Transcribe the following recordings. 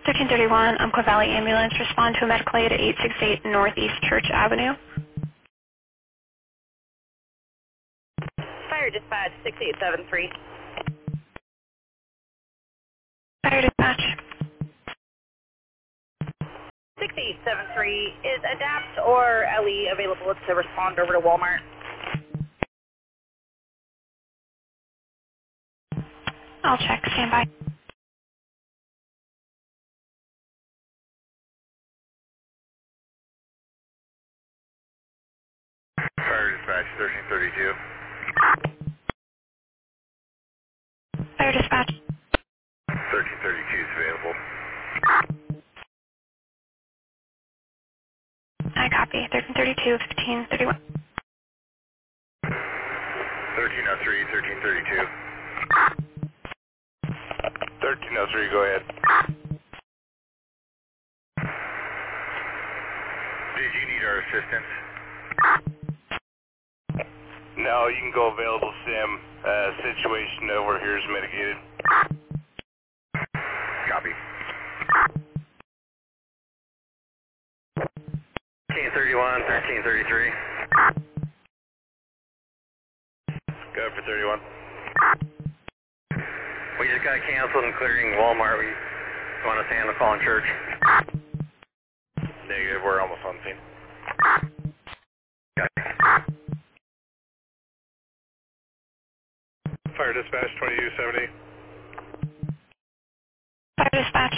1331, Umpqua Valley Ambulance, respond to a medical aid at 868 Northeast Church Avenue. Fire dispatch 6873. Fire dispatch. 6873, is ADAPT or LE available to respond over to Walmart? I'll check. Stand by. Fire dispatch 1332. Fire dispatch. 1332 is available. I copy. 1332, 1531. 1303, 1332. 1303, go ahead. Did you need our assistance? No, you can go available sim. Situation over here is mitigated. Copy. 1331, 1333. Go for 31. We just got canceled and clearing Walmart. We want us to handle calling church. Negative, we're almost on scene. Fire dispatch 2270. Fire dispatch.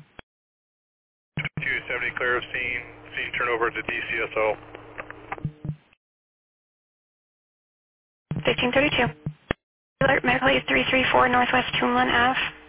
2270, clear of scene. Scene turnover to DCSO. 1332. Alert medical aid 334 Northwest Toomlin Ave.